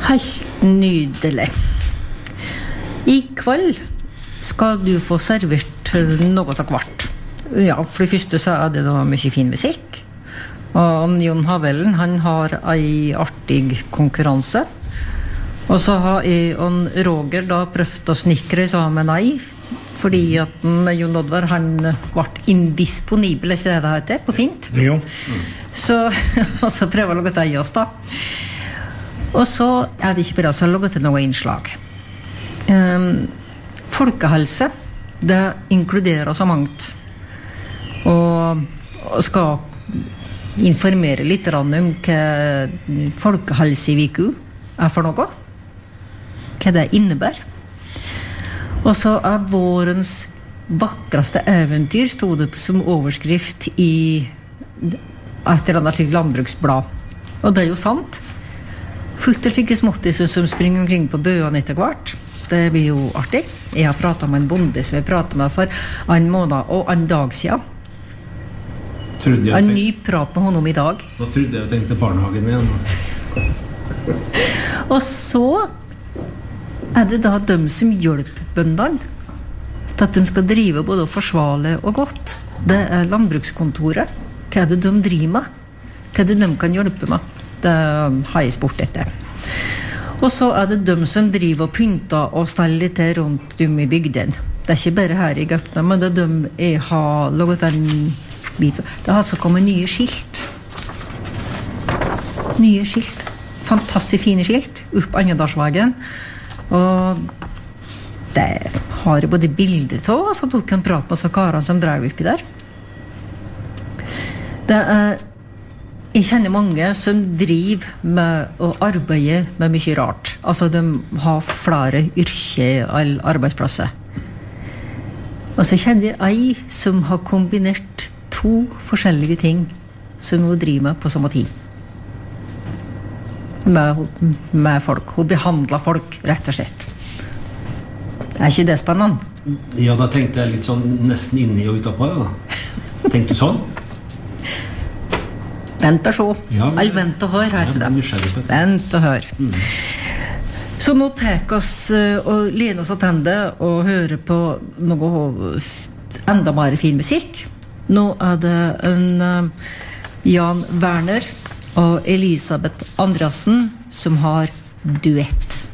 Helt nydelig. I kveld skal du få servert noe av hvert. Ja, for det første så det da mye fin musikk. Og Jon Havellen, han har en artig konkurranse. Og så har jeg og Roger da prøvd å snikre sammen ei, fordi at Jon Oddvar, han ble indisponibel, ikke det heter, på fint. Jo. Så, og så prøver jeg å lage det i oss da. Og så det ikke bare så å lage til noe innslag. Folkehelse, det inkluderer så mangt. Og skal informere litt om hva folkehelseviku for noe. Hva det innebærer. Og så vårens vakreste eventyr stod det som overskrift i et eller annet landbruksblad. Og det jo sant. Fullt og slike småttiser som springer omkring på bøene etter hvert. Det blir jo artig. Jeg har pratet med en bonde som jeg pratet med for en måned og en dag siden. En ny prat med honom i dag. Da trodde jeg tenkte barnehagen igjen. Og så det da de som hjelper bøndene til at de skal drive både forsvarlig og godt. Det landbrukskontoret. Hva det de driver med? Hva det de kan hjelpe med? Det har jeg spurt etter. Og så det de som driver og pynter og steller litt rundt dem i bygden. Det ikke bare her i Gaupne, men det de jeg har laget en bit. Det har altså kommet nye skilt. Nye skilt. Fantastisk fine skilt opp Angedalsvegen. Og det har jeg både bilder til, og så tok jeg en prat med så karene som drev oppi der. Det jeg kjenner mange som driver med å arbeide med mye rart. Altså de har flere yrker eller arbeidsplasser. Og så kjenner jeg ei som har kombinert 2 forskjellige ting som hun driver med på samme tid. Med folk. Hun behandler folk, rett og slett. Ikke det spennende? Ja, da tenkte jeg litt sånn nesten inni og utapå, ja. Tenkte du sånn? Vent og se. Ja, All vent og hør, heter det. Vent og hør. Så nå tek oss og lener oss attende og hører på noe enda mer fin musikk. Nå det en Jan Werner og Elisabeth Andreassen som har duett.